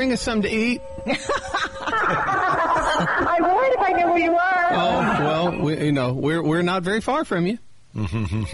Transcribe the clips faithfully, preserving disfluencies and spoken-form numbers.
Bring us something to eat. I would if I knew where you were. Oh, well, we, you know, we're we're not very far from you. Well,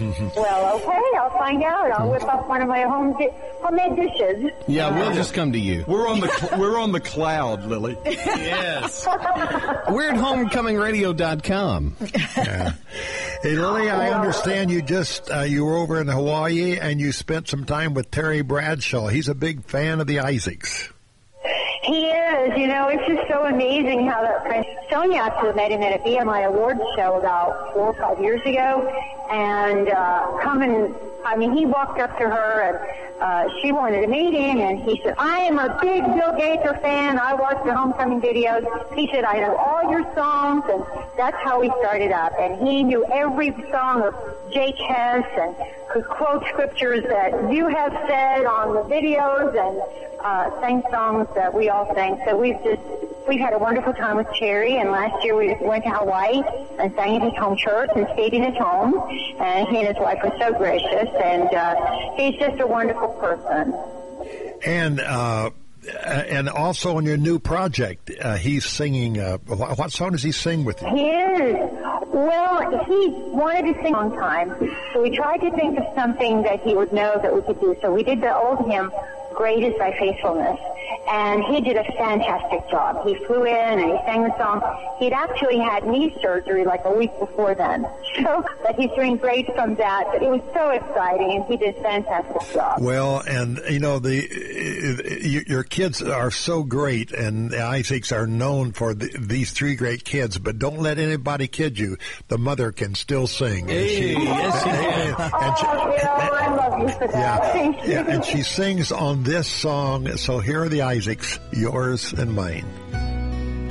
okay, I'll find out. I'll whip up one of my home di- homemade dishes. Yeah, we'll just come to you. We're on the cl- we're on the cloud, Lily. Yes. We're at homecoming radio dot com. Yeah. Hey, Lily, I understand you just uh, you were over in Hawaii and you spent some time with Terry Bradshaw. He's a big fan of the Isaacs. He is. You know, it's just so amazing how that friend Sonia actually met him at a B M I Awards show about four or five years ago. And uh, coming, I mean, he walked up to her and uh, she wanted to meet him. And he said, I am a big Bill Gaither fan. I watch the homecoming videos. He said, I know all your songs. And that's how we started up. And he knew every song of Jake Hess and could quote scriptures that you have said on the videos and uh, sang songs that we all sang. So we've just, we've had a wonderful time with Terry, and last year we went to Hawaii and sang at his home church and stayed in his home, and he and his wife were so gracious, and uh, he's just a wonderful person. And uh, and also on your new project, uh, he's singing, uh, what song does he sing with you? He is. Well, he wanted to sing a long time, so we tried to think of something that he would know that we could do. So we did the old hymn, Great is Thy Faithfulness, and he did a fantastic job. He flew in and he sang the song. He'd actually had knee surgery like a week before then, so but he's doing great from that. But it was so exciting, and he did a fantastic job. Well, and you know the your kids are so great, and the Isaacs are known for the, these three great kids. But don't let anybody kid you. The mother can still sing. Hey, she, yes, she and, can. and she, Oh, you know, I love you for that. Yeah, Thank you. yeah, and she sings on this song. So here are the Isaacs, yours and mine.